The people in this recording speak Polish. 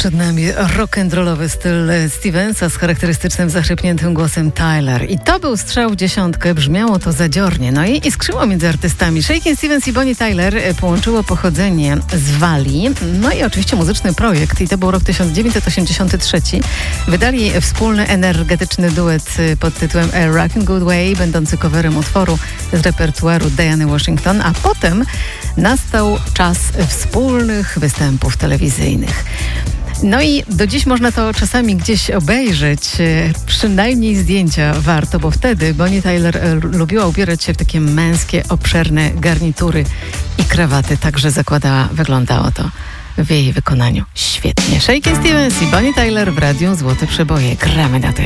Przed nami rock'n'rollowy styl Stevensa z charakterystycznym, zachrypniętym głosem Tyler. I to był strzał w dziesiątkę, brzmiało to zadziornie. No i iskrzyło między artystami. Shakin' Stevens i Bonnie Tyler połączyło pochodzenie z Walii, no i oczywiście muzyczny projekt. I to był rok 1983. Wydali wspólny, energetyczny duet pod tytułem A Rockin' Good Way, będący coverem utworu z repertuaru Diany Washington, a potem nastał czas wspólnych występów telewizyjnych. No i do dziś można to czasami gdzieś obejrzeć, przynajmniej zdjęcia warto, bo wtedy Bonnie Tyler lubiła ubierać się w takie męskie, obszerne garnitury i krawaty, także wyglądało to w jej wykonaniu świetnie. Shakin' Stevens i Bonnie Tyler w Radiu Złote Przeboje. Gramy na to.